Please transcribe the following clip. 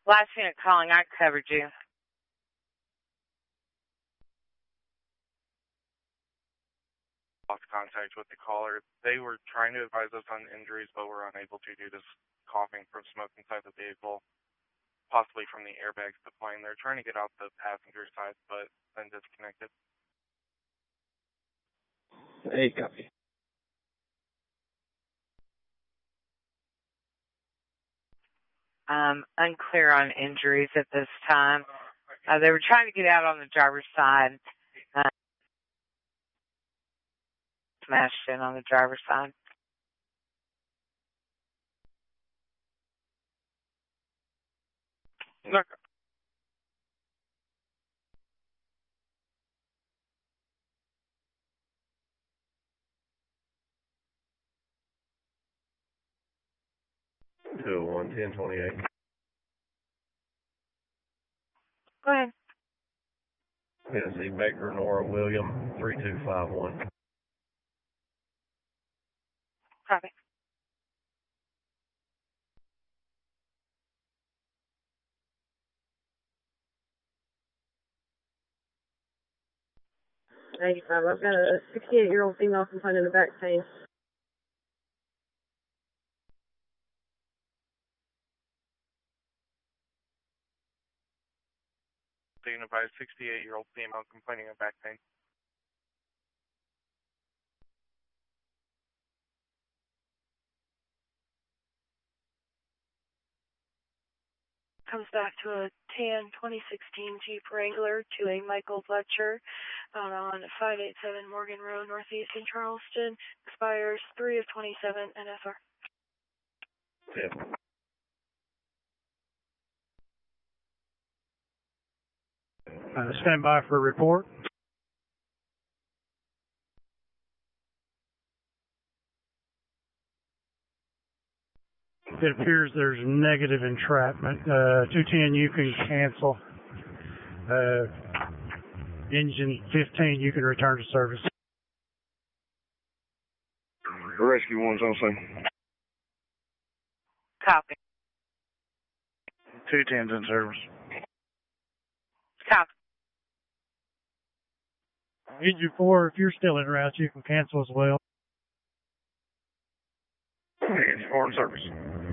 Last unit calling, I covered you. Lost contact with the caller. They were trying to advise us on injuries, but were unable to due to coughing from smoke inside the vehicle, possibly from the airbags deploying. They're trying to get out the passenger side, but then disconnected. Hey, copy. Unclear on injuries at this time. They were trying to get out on the driver's side. Smashed in on the driver's side. Look. Two, 11028. Go ahead. Tennessee Baker Nora William 3251. Copy. I've got a 68-year-old female complaint in the back pain. Taken by a 68-year-old female complaining of back pain. Comes back to a tan 2016 Jeep Wrangler to a Michael Fletcher out on 587 Morgan Road, Northeast in Charleston. Expires 3 of 27 NFR. Yeah. Stand by for a report. It appears there's negative entrapment. 210, you can cancel. Engine 15, you can return to service. Rescue 1's on scene. Copy. 210's in service. Copy. Engine 4, if you're still en route, you can cancel as well. Engine 4 in service.